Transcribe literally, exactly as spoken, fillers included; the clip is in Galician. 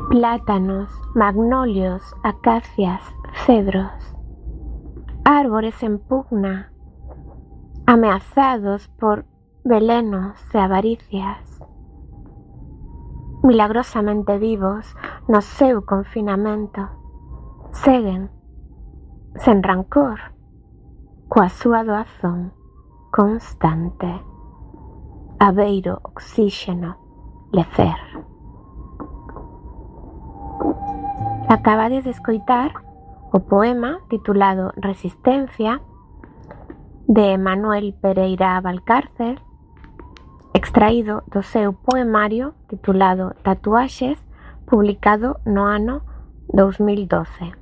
plátanos, magnolios, acacias, cedros, árboles en pugna, ameazados por velenos e avaricias, milagrosamente vivos no seu confinamento, seguen, sen rancor, coa súa doazón constante, abeiro oxíxeno, lecer. Acabades de escoitar o poema titulado Resistencia de Manuel Pereira Valcárcel, extraído do seu poemario titulado Tatuaxes, publicado no ano dous mil doce.